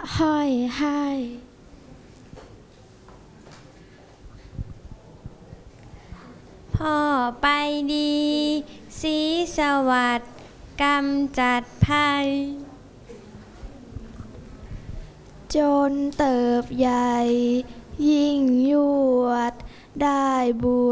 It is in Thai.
ห้อยให้พ่อไปดีสีสวัสดิ์กำจัดภัยจนเติบใหญ่ยิ่งยวดได้บัว